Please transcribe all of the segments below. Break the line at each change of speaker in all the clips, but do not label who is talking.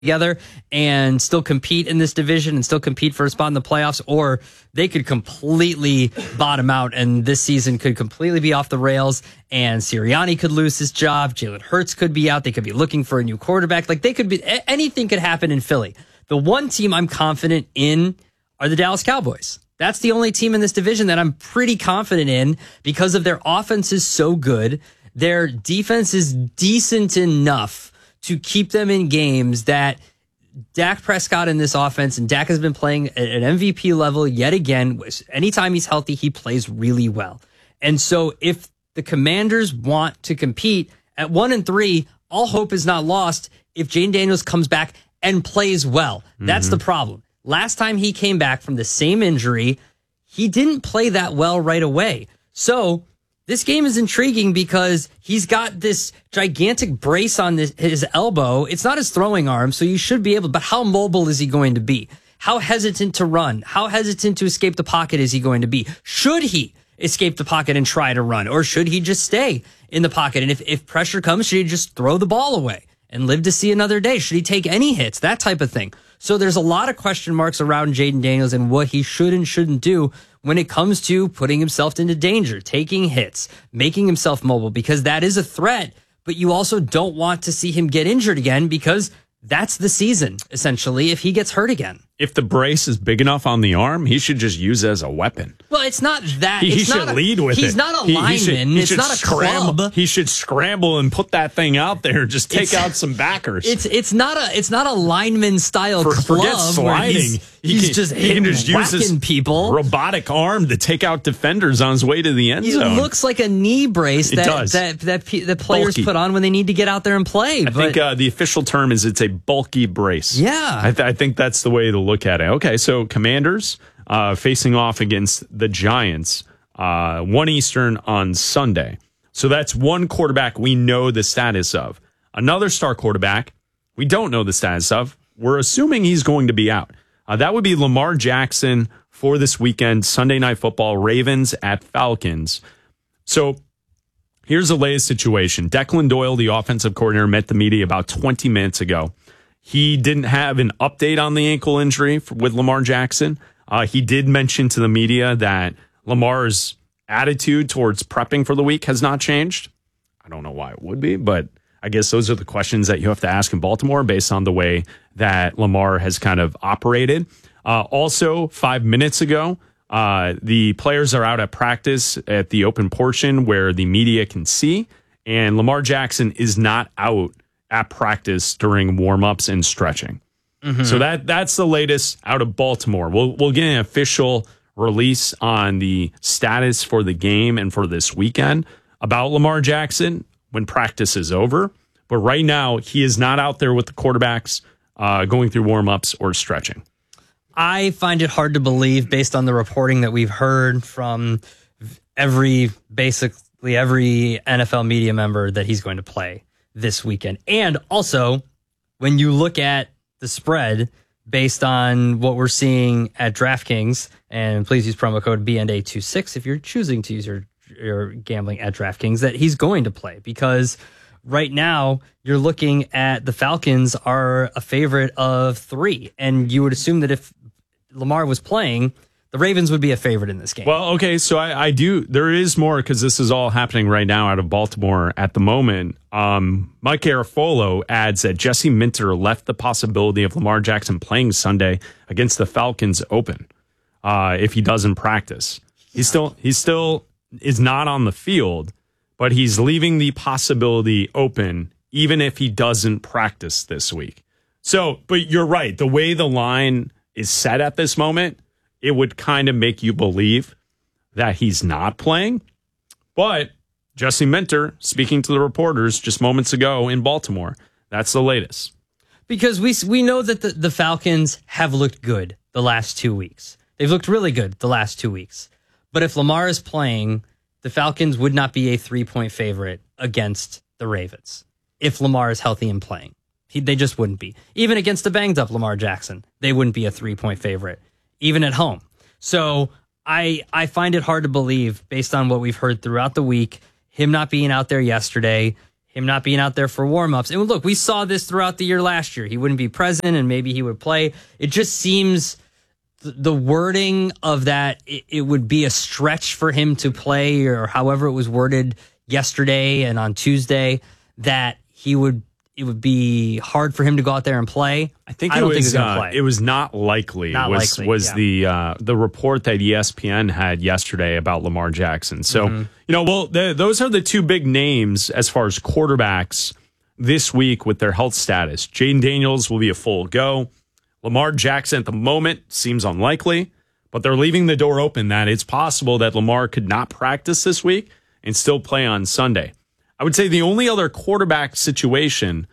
together and still compete in this division and still compete for a spot in the playoffs, or they could completely bottom out and this season could completely be off the rails and Sirianni could lose his job. Jalen Hurts could be out. They could be looking for a new quarterback. Like they could be, anything could happen in Philly. The one team I'm confident in are the Dallas Cowboys. That's the only team in this division that I'm pretty confident in because of their offense is so good. Their defense is decent enough to keep them in games that Dak Prescott in this offense, and Dak has been playing at an MVP level yet again. Anytime he's healthy, he plays really well. And so if the Commanders want to compete at 1-3, all hope is not lost if Jayden Daniels comes back and plays well. That's the problem. Last time he came back from the same injury, he didn't play that well right away. So this game is intriguing because he's got this gigantic brace on his elbow. It's not his throwing arm, so you should be able, but how mobile is he going to be? How hesitant to run? How hesitant to escape the pocket is he going to be? Should he escape the pocket and try to run? Or should he just stay in the pocket? And if pressure comes, should he just throw the ball away and live to see another day? Should he take any hits? That type of thing. So there's a lot of question marks around Jayden Daniels and what he should and shouldn't do when it comes to putting himself into danger, taking hits, making himself mobile, because that is a threat. But you also don't want to see him get injured again because that's the season, essentially, if he gets hurt again.
If the brace is big enough on the arm, he should just use it as a weapon.
Well, it's not that.
He should lead with it.
He's not a lineman. It's not a club.
He should scramble and put that thing out there. Just take out some backers.
It's not a lineman style club.
Forget sliding.
He can just use his
people. Robotic arm to take out defenders on his way to the end zone.
It looks like a knee brace that players put on when they need to get out there and play.
I think the official term is it's a bulky brace.
Yeah.
I think that's the way to look at it. Okay, so Commanders facing off against the Giants, 1 Eastern on Sunday. So that's one quarterback we know the status of. Another star quarterback we don't know the status of. We're assuming he's going to be out. That would be Lamar Jackson for this weekend, Sunday Night Football, Ravens at Falcons. So here's the latest situation. Declan Doyle, the offensive coordinator, met the media about 20 minutes ago. He didn't have an update on the ankle injury with Lamar Jackson. He did mention to the media that Lamar's attitude towards prepping for the week has not changed. I don't know why it would be, but I guess those are the questions that you have to ask in Baltimore based on the way that Lamar has kind of operated. Also, 5 minutes ago, the players are out at practice at the open portion where the media can see, and Lamar Jackson is not out at practice during warm-ups and stretching. Mm-hmm. So that's the latest out of Baltimore. We'll get an official release on the status for the game and for this weekend about Lamar Jackson when practice is over. But right now, he is not out there with the quarterbacks going through warm-ups or stretching.
I find it hard to believe based on the reporting that we've heard from basically every NFL media member that he's going to play this weekend. And also, when you look at the spread based on what we're seeing at DraftKings, and please use promo code BNA26 if you're choosing to use your gambling at DraftKings, that he's going to play, because right now you're looking at the Falcons are a favorite of 3, and you would assume that if Lamar was playing, the Ravens would be a favorite in this game.
Well, okay, so I do. There is more because this is all happening right now out of Baltimore at the moment. Mike Garafolo adds that Jesse Minter left the possibility of Lamar Jackson playing Sunday against the Falcons open if he doesn't practice. He still is not on the field, but he's leaving the possibility open even if he doesn't practice this week. So, but you're right. The way the line is set at this moment, it would kind of make you believe that he's not playing. But Jesse Minter, speaking to the reporters just moments ago in Baltimore, that's the latest.
Because we know that the Falcons have looked good the last 2 weeks. They've looked really good the last 2 weeks. But if Lamar is playing, the Falcons would not be a 3-point favorite against the Ravens if Lamar is healthy and playing. They just wouldn't be. Even against the banged up Lamar Jackson, they wouldn't be a 3-point favorite, even at home. So I find it hard to believe, based on what we've heard throughout the week, him not being out there yesterday, him not being out there for warmups. And look, we saw this throughout the year last year. He wouldn't be present and maybe he would play. It just seems the wording of that, it would be a stretch for him to play, or however it was worded yesterday and on Tuesday, that it would be hard for him to go out there and play.
I don't think he's going to play. It was not likely. The report that ESPN had yesterday about Lamar Jackson. So, those are the two big names as far as quarterbacks this week with their health status. Jaden Daniels will be a full go. Lamar Jackson at the moment seems unlikely, but they're leaving the door open that it's possible that Lamar could not practice this week and still play on Sunday. I would say the only other quarterback situation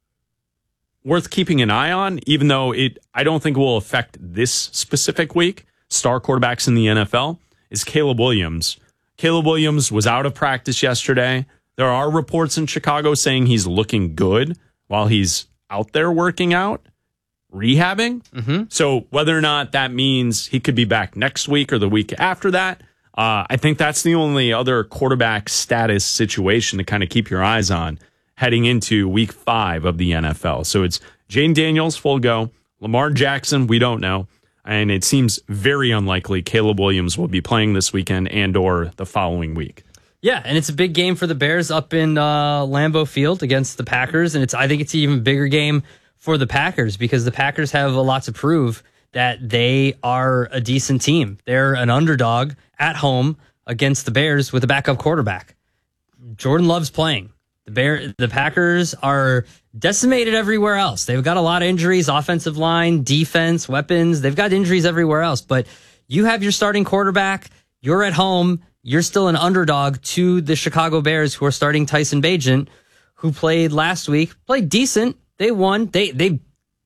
worth keeping an eye on, even though I don't think it will affect this specific week, star quarterbacks in the NFL, is Caleb Williams. Caleb Williams was out of practice yesterday. There are reports in Chicago saying he's looking good while he's out there working out, rehabbing. Mm-hmm. So whether or not that means he could be back next week or the week after that, I think that's the only other quarterback status situation to kind of keep your eyes on heading into week 5 of the NFL. So it's Jaden Daniels, full go. Lamar Jackson, we don't know. And it seems very unlikely Caleb Williams will be playing this weekend and or the following week.
Yeah, and it's a big game for the Bears up in Lambeau Field against the Packers. And I think it's an even bigger game for the Packers because the Packers have a lot to prove that they are a decent team. They're an underdog at home against the Bears with a backup quarterback. Jordan Love's playing. The Packers are decimated everywhere else. They've got a lot of injuries, offensive line, defense, weapons. They've got injuries everywhere else. But you have your starting quarterback. You're at home. You're still an underdog to the Chicago Bears, who are starting Tyson Bagent, who played last week. Played decent. They won. They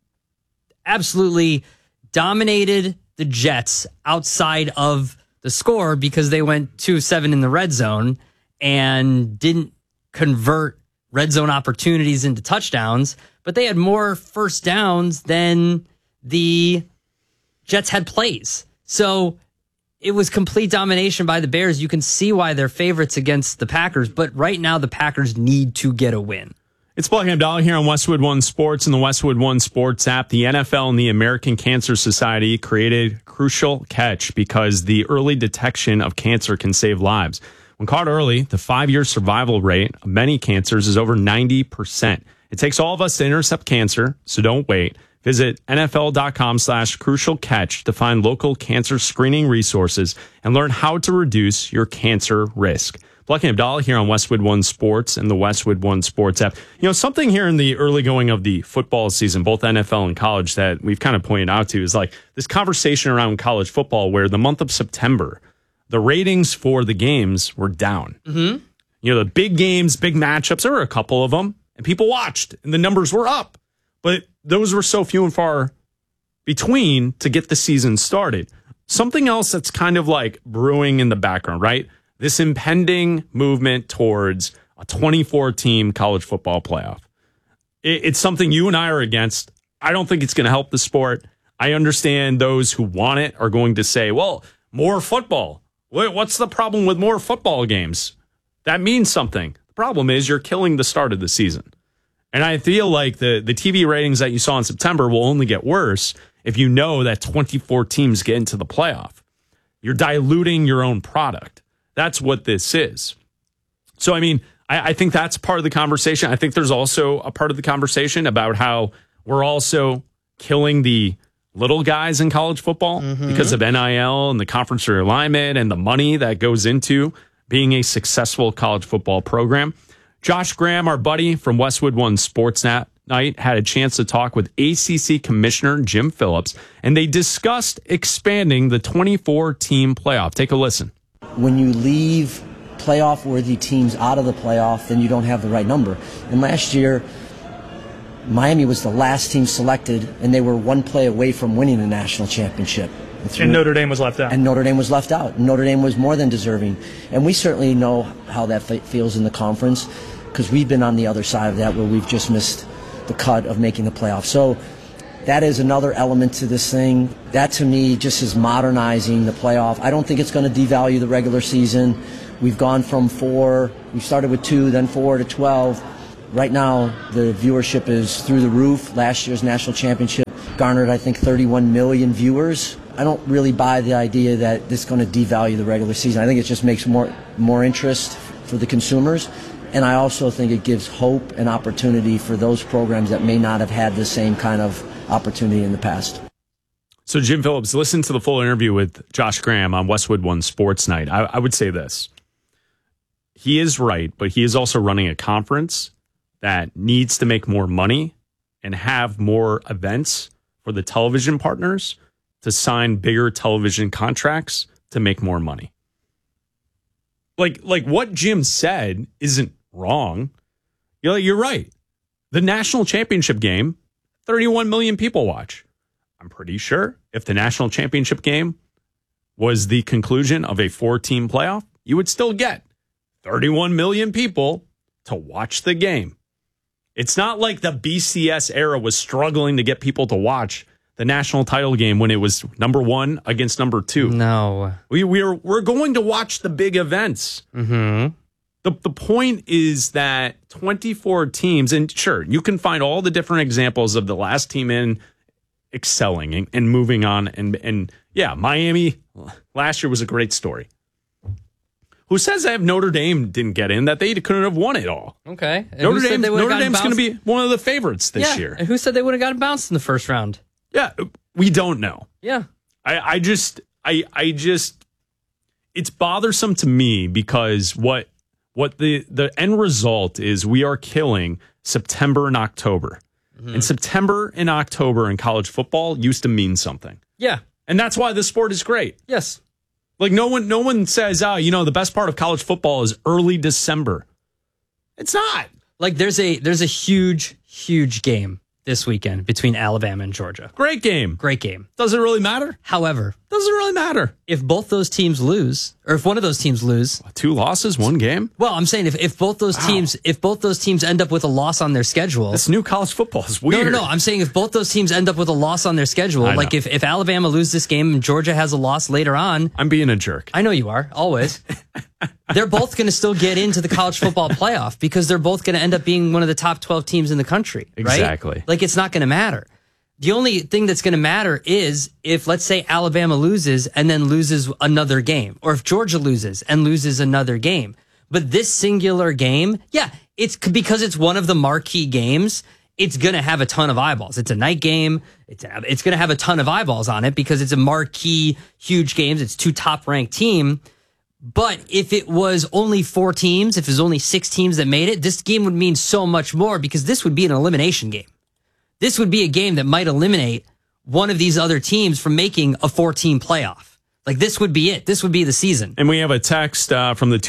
absolutely dominated the Jets outside of the score because they went 2-7 in the red zone and didn't convert red zone opportunities into touchdowns, but they had more first downs than the Jets had plays. So it was complete domination by the Bears. You can see why they're favorites against the Packers, but right now the Packers need to get a win.
It's Black and Abdallah here on Westwood One Sports and the Westwood One Sports app. The NFL and the American Cancer Society created Crucial Catch because the early detection of cancer can save lives. When caught early, the 5-year survival rate of many cancers is over 90%. It takes all of us to intercept cancer, so don't wait. Visit NFL.com/crucialcatch to find local cancer screening resources and learn how to reduce your cancer risk. Black and Abdallah here on Westwood One Sports and the Westwood One Sports app. Something here in the early going of the football season, both NFL and college, that we've kind of pointed out to is like this conversation around college football where the month of September, the ratings for the games were down. Mm-hmm. The big games, big matchups, there were a couple of them, and people watched, and the numbers were up. But those were so few and far between to get the season started. Something else that's kind of like brewing in the background, right? This impending movement towards a 24-team college football playoff. It's something you and I are against. I don't think it's going to help the sport. I understand those who want it are going to say, well, more football. What's the problem with more football games? That means something. The problem is you're killing the start of the season. And I feel like the TV ratings that you saw in September will only get worse if you know that 24 teams get into the playoff. You're diluting your own product. That's what this is. So, I think that's part of the conversation. I think there's also a part of the conversation about how we're also killing the little guys in college football because of NIL and the conference realignment and the money that goes into being a successful college football program. Josh Graham, our buddy from Westwood One Sports Night, had a chance to talk with ACC Commissioner Jim Phillips, and they discussed expanding the 24-team playoff. Take a listen.
When you leave playoff-worthy teams out of the playoff, then you don't have the right number. And last year, Miami was the last team selected, and they were one play away from winning the national championship.
And Notre Dame was left out.
And Notre Dame was left out. Notre Dame was more than deserving. And we certainly know how that feels in the conference because we've been on the other side of that where we've just missed the cut of making the playoffs. So that is another element to this thing. That, to me, just is modernizing the playoff. I don't think it's going to devalue the regular season. We've gone from 4, we started with 2, then 4 to 12. Right now, the viewership is through the roof. Last year's national championship garnered, I think, 31 million viewers. I don't really buy the idea that this is going to devalue the regular season. I think it just makes more interest for the consumers. And I also think it gives hope and opportunity for those programs that may not have had the same kind of opportunity in the past.
So, Jim Phillips, listen to the full interview with Josh Graham on Westwood One Sports Night. I would say this. He is right, but he is also running a conference that needs to make more money and have more events for the television partners to sign bigger television contracts to make more money. Like what Jim said isn't wrong. You're right. The national championship game, 31 million people watch. I'm pretty sure if the national championship game was the conclusion of a 4-team playoff, you would still get 31 million people to watch the game. It's not like the BCS era was struggling to get people to watch the national title game when it was number 1 against number 2.
No.
We're going to watch the big events.
Mm-hmm.
The point is that 24 teams, and sure, you can find all the different examples of the last team in excelling and moving on. And yeah, Miami last year was a great story. Who says that if Notre Dame didn't get in, that they couldn't have won it all?
Okay. And
Notre Dame's going to be one of the favorites this year.
And who said they would have gotten bounced in the first round?
Yeah, we don't know.
Yeah.
I just, it's bothersome to me because what the end result is, we are killing September and October. Mm-hmm. And September and October in college football used to mean something.
Yeah.
And that's why this sport is great.
Yes.
Like no one says, the best part of college football is early December. It's not.
Like there's a huge game this weekend between Alabama and Georgia.
Great game. Does it really matter?
However,
doesn't really matter.
If both those teams lose, or if one of those teams lose,
2 losses, 1 game.
Well, I'm saying if both those teams end up with a loss on their schedule,
this new college football is weird.
No. I'm saying if both those teams end up with a loss on their schedule, like if Alabama loses this game and Georgia has a loss later on,
I'm being a jerk.
I know you are always. They're both going to still get into the college football playoff because they're both going to end up being one of the top 12 teams in the country. Right?
Exactly.
Like it's not going to matter. The only thing that's going to matter is if, let's say, Alabama loses and then loses another game, or if Georgia loses and loses another game. But this singular game, it's because it's one of the marquee games. It's going to have a ton of eyeballs. It's a night game. It's going to have a ton of eyeballs on it because it's a marquee, huge games. It's 2 top-ranked team. But if it was only 4 teams, if it was only 6 teams that made it, this game would mean so much more because this would be an elimination game. This would be a game that might eliminate one of these other teams from making a 4-team playoff. Like this would be it. This would be the season.
And we have a text from the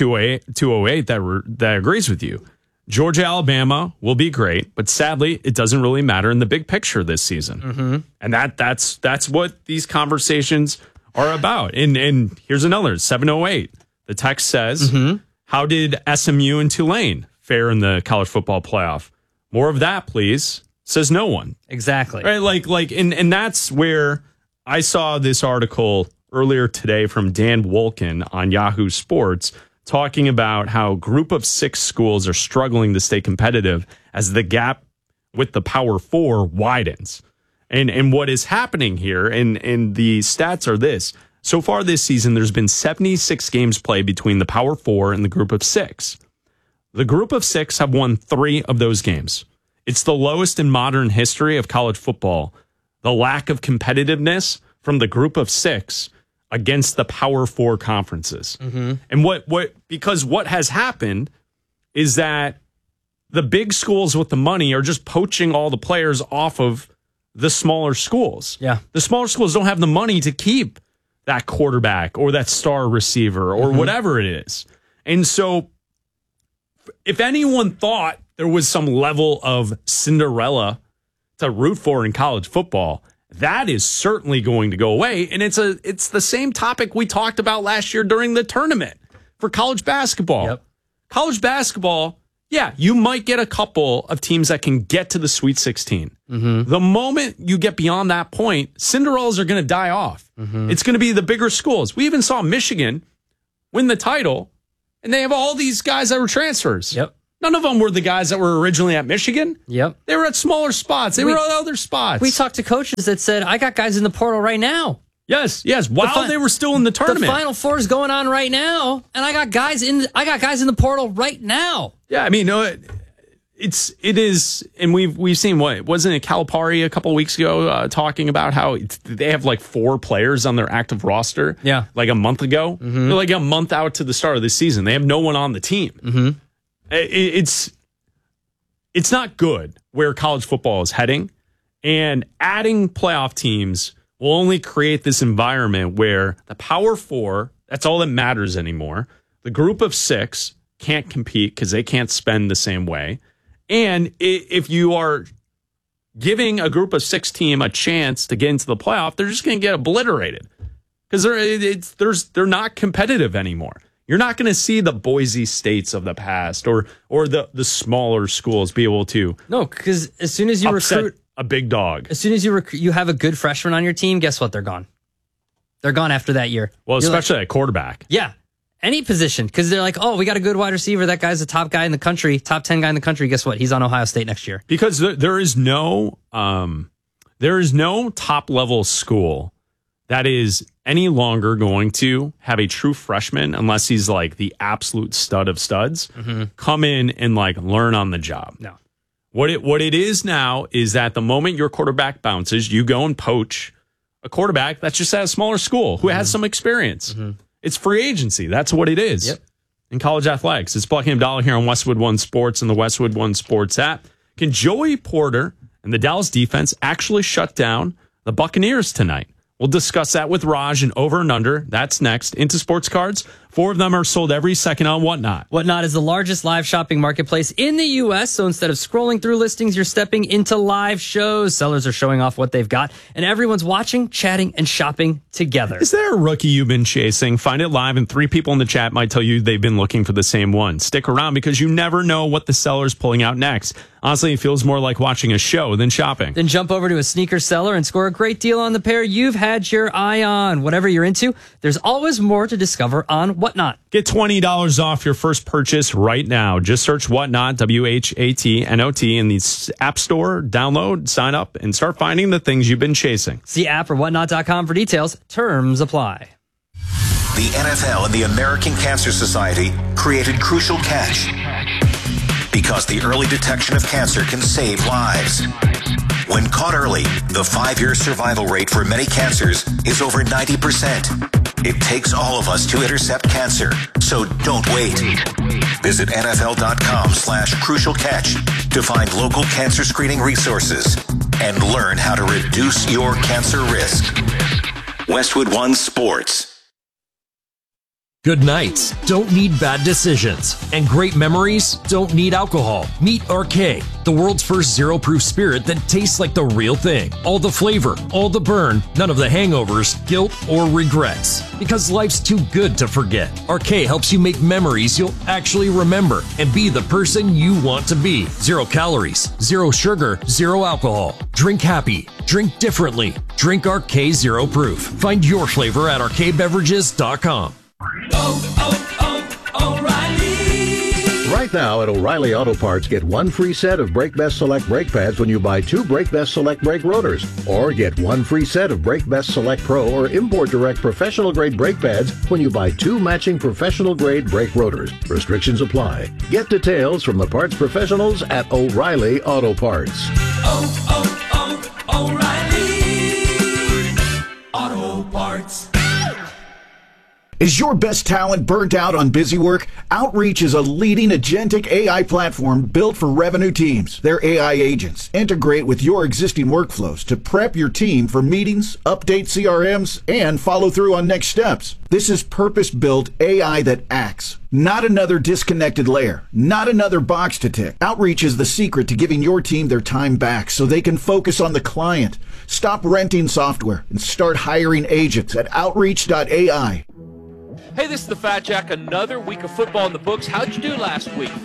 208 that agrees with you. Georgia, Alabama will be great, but sadly, it doesn't really matter in the big picture this season.
Mm-hmm.
And that's what these conversations are about. And here's another 708. The text says, How did SMU and Tulane fare in the college football playoff? More of that, please. Says no one.
Exactly.
Right. And that's where I saw this article earlier today from Dan Wolken on Yahoo Sports talking about how Group of 6 schools are struggling to stay competitive as the gap with the Power 4 widens. And what is happening here, and the stats are this. So far this season, there's been 76 games played between the Power 4 and the Group of 6. The Group of 6 have won 3 of those games. It's the lowest in modern history of college football. The lack of competitiveness from the Group of 6 against the Power 4 conferences. Mm-hmm. And because what has happened is that the big schools with the money are just poaching all the players off of the smaller schools.
Yeah.
The smaller schools don't have the money to keep that quarterback or that star receiver or whatever it is. And so if anyone thought there was some level of Cinderella to root for in college football, that is certainly going to go away. And it's the same topic we talked about last year during the tournament for college basketball.
Yep.
College basketball, you might get a couple of teams that can get to the Sweet 16. Mm-hmm. The moment you get beyond that point, Cinderellas are going to die off. Mm-hmm. It's going to be the bigger schools. We even saw Michigan win the title, and they have all these guys that were transfers.
Yep.
None of them were the guys that were originally at Michigan.
Yep.
They were at smaller spots. They were at other spots.
We talked to coaches that said, I got guys in the portal right now.
Yes. While they were still in the tournament.
The Final Four is going on right now, and I got guys in the portal right now.
Yeah, I mean, it is, and we've seen wasn't it Calipari a couple of weeks ago talking about how they have like 4 players on their active roster.
Yeah,
like a month ago. Mm-hmm. They're like a month out to the start of the season. They have no one on the team.
Mm-hmm.
It's not good where college football is heading, and adding playoff teams will only create this environment where the Power Four, that's all that matters anymore. The group of 6 can't compete because they can't spend the same way. And if you are giving a group of 6 team a chance to get into the playoff, they're just going to get obliterated because they're not competitive anymore. You're not going to see the Boise States of the past or the smaller schools be able to.
No, because as soon as you recruit
a big dog,
as soon as you have a good freshman on your team, guess what? They're gone. They're gone after that year.
Well, especially at quarterback.
Yeah. Any position, because they're like, oh, we got a good wide receiver. That guy's the top guy in the country, top 10 guy in the country. Guess what? He's on Ohio State next year.
Because there is no top level school that is any longer going to have a true freshman, unless he's like the absolute stud of studs, come in and like learn on the job.
No.
What it is now is that the moment your quarterback bounces, you go and poach a quarterback that's just at a smaller school who has some experience. It's free agency. That's what it is.
Yep.
In college athletics. It's Plucking a Dollar here on Westwood One Sports and the Westwood One Sports app. Can Joey Porter and the Dallas defense actually shut down the Buccaneers tonight? We'll discuss that with Raj and Over and Under. That's next. Into sports cards. 4 of them are sold every second on Whatnot.
Whatnot is the largest live shopping marketplace in the U.S., so instead of scrolling through listings, you're stepping into live shows. Sellers are showing off what they've got, and everyone's watching, chatting, and shopping together.
Is there a rookie you've been chasing? Find it live, and 3 people in the chat might tell you they've been looking for the same one. Stick around because you never know what the seller's pulling out next. Honestly, it feels more like watching a show than shopping.
Then jump over to a sneaker seller and score a great deal on the pair you've had your eye on. Whatever you're into, there's always more to discover on Whatnot.
Get $20 off your first purchase right now. Just search Whatnot, WHATNOT, in the App Store. Download, sign up, and start finding the things you've been chasing.
See app or whatnot.com for details. Terms apply.
The NFL and the American Cancer Society created Crucial Catch because the early detection of cancer can save lives. When caught early, the 5-year survival rate for many cancers is over 90%. It takes all of us to intercept cancer, so don't wait. Visit NFL.com/Crucial Catch to find local cancer screening resources and learn how to reduce your cancer risk. Westwood One Sports.
Good nights don't need bad decisions, and great memories don't need alcohol. Meet RK, the world's first zero-proof spirit that tastes like the real thing. All the flavor, all the burn, none of the hangovers, guilt, or regrets. Because life's too good to forget. RK helps you make memories you'll actually remember and be the person you want to be. 0 calories, 0 sugar, 0 alcohol. Drink happy. Drink differently. Drink RK Zero Proof. Find your flavor at rkbeverages.com.
O'Reilly. Right now at O'Reilly Auto Parts, get 1 free set of Brake Best Select brake pads when you buy 2 Brake Best Select brake rotors. Or get 1 free set of Brake Best Select Pro or Import Direct professional grade brake pads when you buy 2 matching professional grade brake rotors. Restrictions apply. Get details from the parts professionals at O'Reilly Auto Parts.
O'Reilly Auto Parts.
Is your best talent burnt out on busy work? Outreach is a leading agentic AI platform built for revenue teams. Their AI agents integrate with your existing workflows to prep your team for meetings, update CRMs, and follow through on next steps. This is purpose-built AI that acts, not another disconnected layer, not another box to tick. Outreach is the secret to giving your team their time back so they can focus on the client. Stop renting software and start hiring agents at Outreach.ai.
Hey, this is the Fat Jack. Another week of football in the books. How'd you do last week?